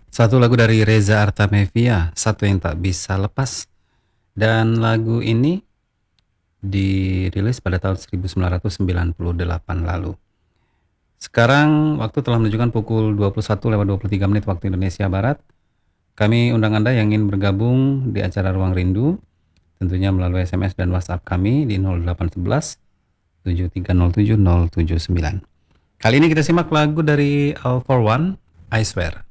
Satu lagu dari Reza Artamevia, Satu yang Tak Bisa Lepas. Dan lagu ini dirilis pada tahun 1998 lalu. Sekarang waktu telah menunjukkan pukul 21:23 waktu Indonesia Barat. Kami undang Anda yang ingin bergabung di acara Ruang Rindu, tentunya melalui SMS dan WhatsApp kami di 0811 7307 079. Kali ini kita simak lagu dari All for One, I Swear.